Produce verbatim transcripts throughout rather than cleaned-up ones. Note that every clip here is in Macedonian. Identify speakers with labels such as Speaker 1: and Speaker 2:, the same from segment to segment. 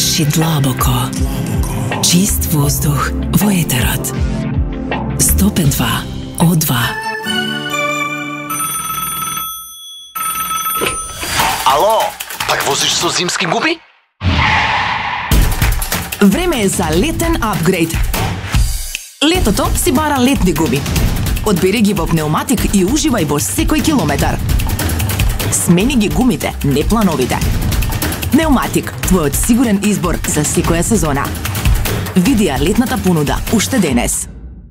Speaker 1: Диши длабоко. Чист воздух во етерот. сто пет и два О два.
Speaker 2: Ало, пак возиш со зимски губи?
Speaker 3: Време е за летен апгрейд. Летото си бара летни губи. Одбери ги во пнеуматик и уживај во секој километар. Смени ги гумите, не плановите. Пнеуматик, твојот сигурен избор за секоја сезона. Види ја летната понуда уште денес.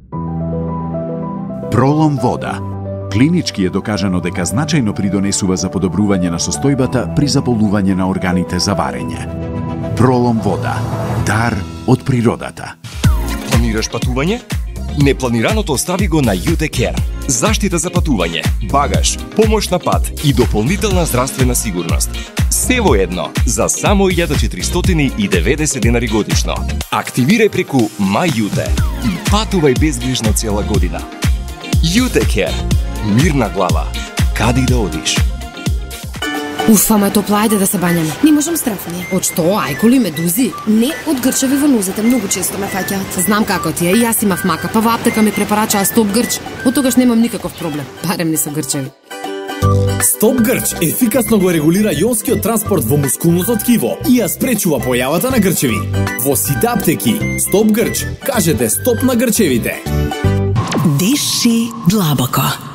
Speaker 4: Пролом вода. Клинички е докажано дека значајно придонесува за подобрување на состојбата при заболување на органите за варење. Пролом вода. Дар од природата.
Speaker 5: Планираш патување? Непланираното остави го на Ютекер. Заштита за патување, багаж, помош на пат и дополнителна здравствена сигурност. Се во едно, за само илјада четиристотини и деветдесет денари годишно. Активирај преку MyJute и патувај безгрижно цела година. Ютекер. Мирна глава. Каде и да одиш?
Speaker 6: Уф, ама е топло, ајде да се бањаме. Не можам страфни. Од што? Ајколи, медузи? Не, од грчеви во нозете, многу често ме фаќаат. Знам како ти е, и јас имав мака, па во аптека ми препарачаа Стоп Грч. Од тогаш немам никаков проблем, барем не се грчеви.
Speaker 7: Стоп Грч ефикасно го регулира јонскиот транспорт во мускулното ткиво и ја спречува појавата на грчеви. Во сите аптеки, Стоп Грч, кажете стоп на грчевите.
Speaker 1: Диши длабоко.